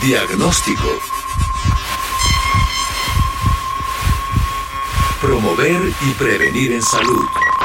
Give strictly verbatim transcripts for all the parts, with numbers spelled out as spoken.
Diagnóstico. Promover y prevenir en salud.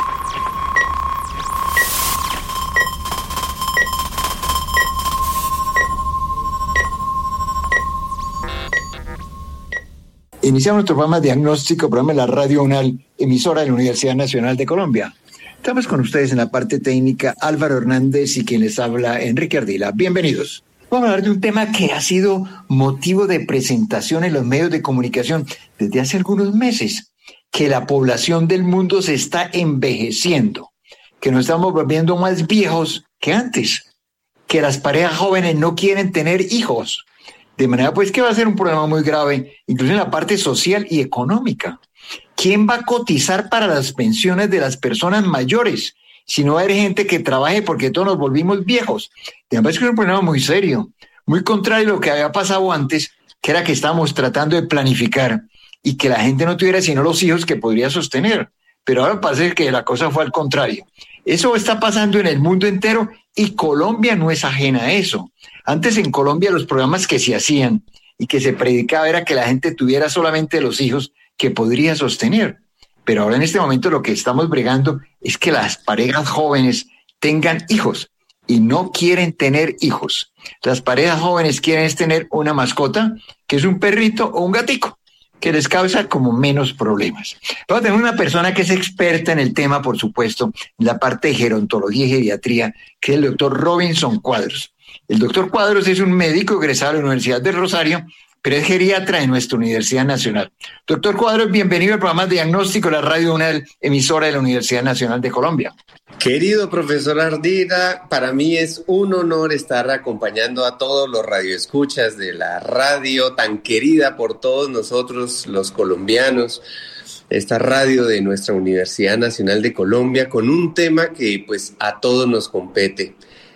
Iniciamos nuestro programa Diagnóstico, programa de la Radio UNAL, emisora de la Universidad Nacional de Colombia. Estamos con ustedes en la parte técnica Álvaro Hernández y quien les habla Enrique Ardila. Bienvenidos. Vamos a hablar de un tema que ha sido motivo de presentación en los medios de comunicación desde hace algunos meses, que la población del mundo se está envejeciendo, que nos estamos volviendo más viejos que antes, que las parejas jóvenes no quieren tener hijos. De manera pues que va a ser un problema muy grave, incluso en la parte social y económica. ¿Quién va a cotizar para las pensiones de las personas mayores? Si no va a haber gente que trabaje porque todos nos volvimos viejos. De manera que es un problema muy serio, muy contrario a lo que había pasado antes, que era que estábamos tratando de planificar y que la gente no tuviera sino los hijos que podría sostener. Pero ahora parece que la cosa fue al contrario. Eso está pasando en el mundo entero y Colombia no es ajena a eso. Antes en Colombia los programas que se hacían y que se predicaba era que la gente tuviera solamente los hijos que podría sostener. Pero ahora en este momento lo que estamos bregando es que las parejas jóvenes tengan hijos y no quieren tener hijos. Las parejas jóvenes quieren es tener una mascota, que es un perrito o un gatico, que les causa como menos problemas. Vamos a tener una persona que es experta en el tema, por supuesto, en la parte de gerontología y geriatría, que es el doctor Robinson Cuadros. El doctor Cuadros es un médico egresado de la Universidad del Rosario, pero es geriatra de nuestra Universidad Nacional. Doctor Cuadros, bienvenido al programa Diagnóstico de la Radio UNAL, emisora de la Universidad Nacional de Colombia. Querido profesor Ardila, para mí es un honor estar acompañando a todos los radioescuchas de la radio tan querida por todos nosotros los colombianos, esta radio de nuestra Universidad Nacional de Colombia, con un tema que pues a todos nos compete.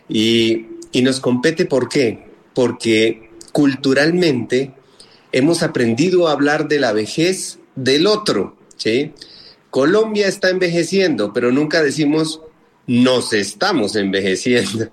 Y, y nos compete ¿por qué? Porque culturalmente hemos aprendido a hablar de la vejez del otro, ¿sí? Colombia está envejeciendo, pero nunca decimos nos estamos envejeciendo.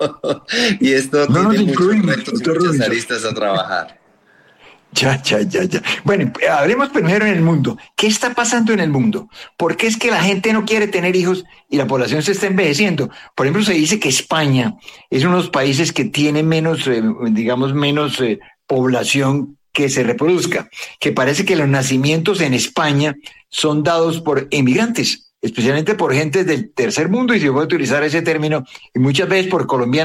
Y esto no tiene muchos retos y muchas aristas a trabajar. Ya, ya, ya, ya. Bueno, hablemos primero en el mundo. ¿Qué está pasando en el mundo? ¿Por qué es que la gente no quiere tener hijos y la población se está envejeciendo? Por ejemplo, se dice que España es uno de los países que tiene menos, eh, digamos, menos eh, población que se reproduzca, que parece que los nacimientos en España son dados por emigrantes, especialmente por gente del tercer mundo, y se puede utilizar ese término, y muchas veces por colombianos